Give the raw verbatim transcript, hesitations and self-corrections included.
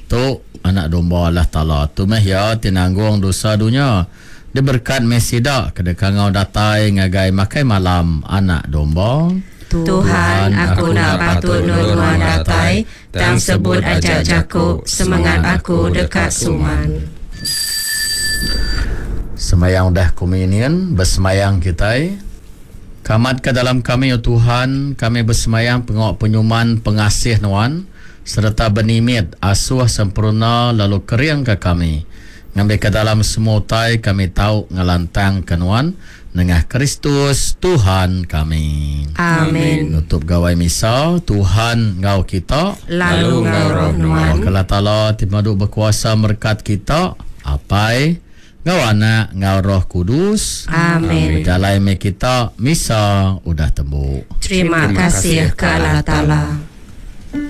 tu anak domba Allah Ta'ala tu meh ya tinanggung dosa dunia. Dia berkat mesida kedekangau datai ngagai makai malam anak domba. Tuhan, aku nak patut nurua datai, tang sebut ajak jaku, semangat aku dekat suman. Semayang dah komunion, bersemayang kita. Kamat ke dalam kami, ya Tuhan, kami bersemayang pengok penyuman pengasih Nuan, serta benimit asuh sempurna lalu kering ke kami. Ngambil ke dalam semua utai kami tahu ngelantang ke Nuan, dengan Kristus Tuhan kami. Amin. Nutup gawai misa, Tuhan ngau kita, lalu ngau roh Nuan. Kalau Ta'ala timadu berkuasa merkat kita, apai ngau anak ngau roh kudus. Amin. Berjalai me kita misa udah tembuk. Terima kasih ke Allah Ta'ala.